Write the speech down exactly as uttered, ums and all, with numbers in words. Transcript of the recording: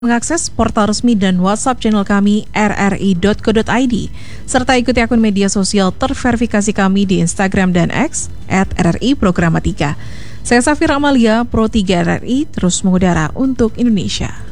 Mengakses portal resmi dan WhatsApp channel kami r r i dot co dot i d serta ikuti akun media sosial terverifikasi kami di Instagram dan X at r r i programatika. Saya Safira Amalia, Pro tiga R R I, terus mengudara untuk Indonesia.